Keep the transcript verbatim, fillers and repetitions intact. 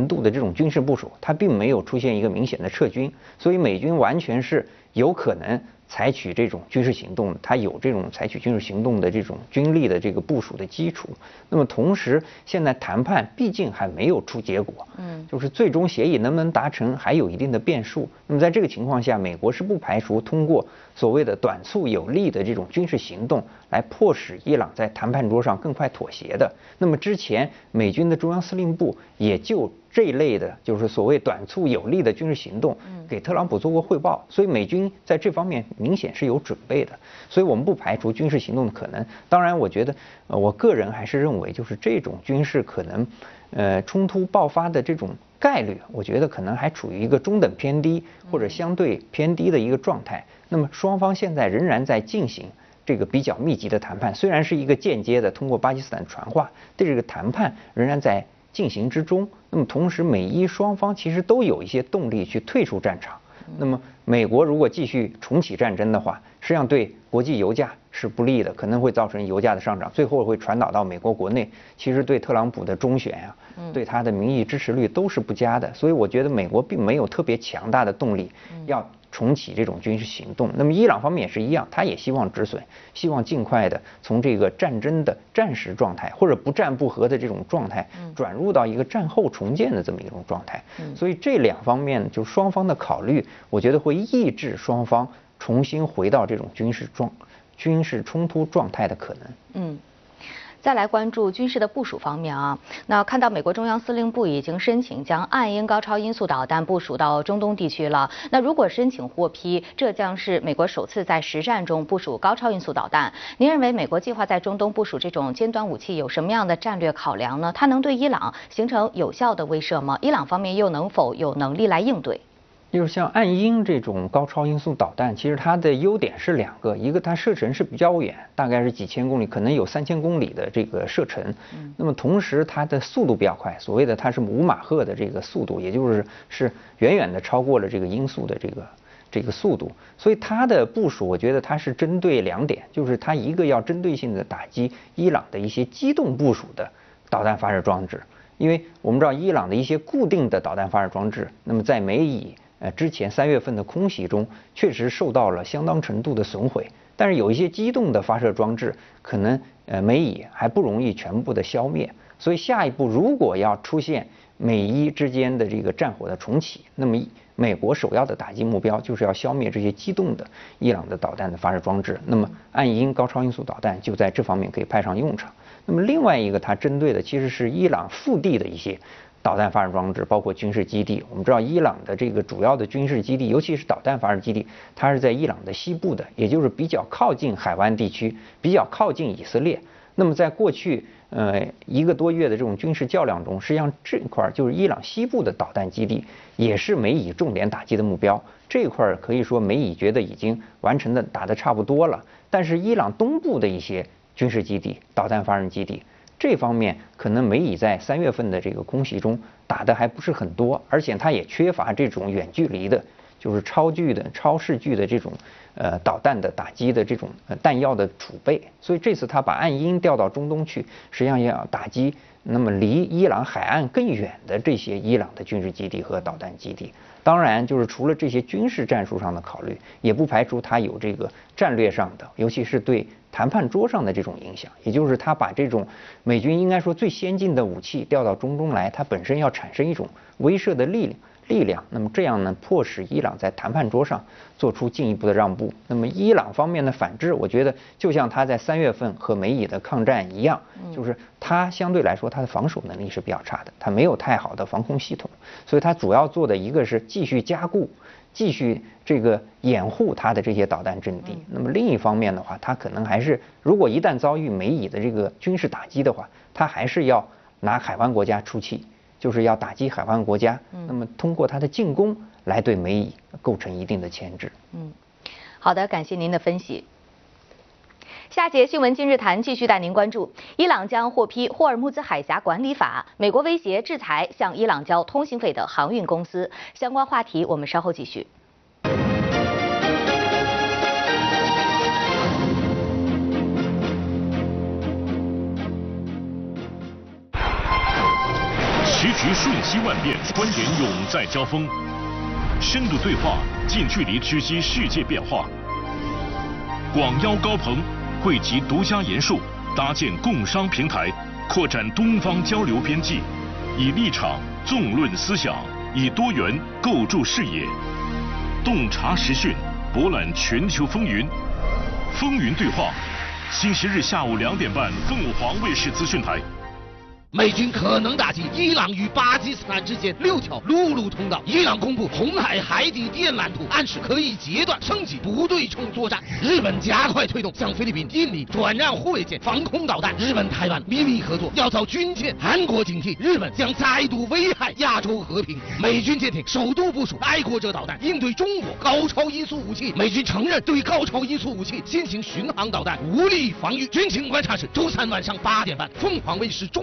程度的这种军事部署，它并没有出现一个明显的撤军，所以美军完全是有可能采取这种军事行动，它有这种采取军事行动的这种军力的这个部署的基础。那么同时，现在谈判毕竟还没有出结果，嗯，就是最终协议能不能达成还有一定的变数。那么在这个情况下，美国是不排除通过所谓的短促有力的这种军事行动来迫使伊朗在谈判桌上更快妥协的。那么之前美军的中央司令部也就这一类的，就是所谓短促有力的军事行动，给特朗普做过汇报，所以美军在这方面明显是有准备的，所以我们不排除军事行动的可能。当然，我觉得，呃，我个人还是认为，就是这种军事可能，呃，冲突爆发的这种概率，我觉得可能还处于一个中等偏低或者相对偏低的一个状态。那么双方现在仍然在进行这个比较密集的谈判，虽然是一个间接的通过巴基斯坦传话，但这个谈判仍然在进行之中。那么同时，美伊双方其实都有一些动力去退出战场。那么美国如果继续重启战争的话，实际上对国际油价是不利的，可能会造成油价的上涨，最后会传导到美国国内，其实对特朗普的中选呀、啊，对他的民意支持率都是不佳的。所以我觉得美国并没有特别强大的动力要重启这种军事行动。那么伊朗方面也是一样，他也希望止损，希望尽快的从这个战争的战时状态或者不战不和的这种状态，转入到一个战后重建的这么一种状态。所以这两方面就双方的考虑，我觉得会抑制双方重新回到这种军事状军事冲突状态的可能。 嗯。再来关注军事的部署方面啊，那看到美国中央司令部已经申请将暗鹰高超音速导弹部署到中东地区了。那如果申请获批，这将是美国首次在实战中部署高超音速导弹。您认为美国计划在中东部署这种尖端武器有什么样的战略考量呢？它能对伊朗形成有效的威慑吗？伊朗方面又能否有能力来应对？ 就是像暗鹰这种高超音速导弹，其实它的优点是两个，一个它射程是比较远，大概是几千公里，可能有三千公里的这个射程。嗯，那么同时它的速度比较快，所谓的它是五马赫的这个速度，也就是是远远的超过了这个音速的这个这个速度。所以它的部署，我觉得它是针对两点，就是它一个要针对性的打击伊朗的一些机动部署的导弹发射装置，因为我们知道伊朗的一些固定的导弹发射装置，那么在美以呃，之前三月份的空袭中，确实受到了相当程度的损毁。但是有一些机动的发射装置，可能呃美以还不容易全部的消灭。所以下一步如果要出现美伊之间的这个战火的重启，那么美国首要的打击目标就是要消灭这些机动的伊朗的导弹的发射装置。那么暗鹰高超音速导弹就在这方面可以派上用场。那么另外一个它针对的其实是伊朗腹地的一些导弹发射装置，包括军事基地。我们知道伊朗的这个主要的军事基地，尤其是导弹发射基地，它是在伊朗的西部的，也就是比较靠近海湾地区，比较靠近以色列。那么在过去呃一个多月的这种军事较量中，实际上这块就是伊朗西部的导弹基地，也是美以重点打击的目标。这块可以说美以觉得已经完成的打得差不多了，但是伊朗东部的一些军事基地、导弹发射基地，这方面可能美以在三月份的这个空袭中打的还不是很多，而且它也缺乏这种远距离的，就是超距的、超视距的这种呃导弹的打击的这种呃弹药的储备。所以这次他把暗鹰调到中东去，实际上要打击那么离伊朗海岸更远的这些伊朗的军事基地和导弹基地。当然，就是除了这些军事战术上的考虑，也不排除它有这个战略上的，尤其是对谈判桌上的这种影响。也就是他把这种美军应该说最先进的武器调到中东来，它本身要产生一种威慑的力量。力量，那么这样呢，迫使伊朗在谈判桌上做出进一步的让步。那么伊朗方面的反制，我觉得就像他在三月份和美以的抗战一样，就是他相对来说他的防守能力是比较差的，他没有太好的防空系统，所以他主要做的一个是继续加固、继续这个掩护他的这些导弹阵地。那么另一方面的话，他可能还是如果一旦遭遇美以的这个军事打击的话，他还是要拿海湾国家出气。就是要打击海湾国家，那么通过它的进攻来对美以构成一定的牵制。 嗯，好的，感谢您的分析。下节新闻今日谈继续带您关注：伊朗将获批霍尔木兹海峡管理法，美国威胁制裁向伊朗交通行费的航运公司。相关话题我们稍后继续。 时局经瞬息万变，观点永在交锋，深度对话，近距离直击世界变化。广邀高朋，汇集独家研述，搭建共商平台，扩展东方交流边际，以立场纵论思想，以多元构筑视野，洞察时讯，博览全球风云。风云对话，星期日下午两点半，凤凰卫视资讯台。 美军可能打击伊朗与巴基斯坦之间六条陆路通道。伊朗公布红海海底电缆图，暗示可以截断升级不对称作战。日本加快推动向菲律宾、印尼转让护卫舰、防空导弹。日本台湾秘密合作要遭军舰。韩国警惕日本将再度危害亚洲和平。美军舰艇首度部署爱国者导弹，应对中国高超音速武器。美军承认对高超音速武器新型巡航导弹无力防御。军情观察室周三晚上八点半，凤凰卫视中。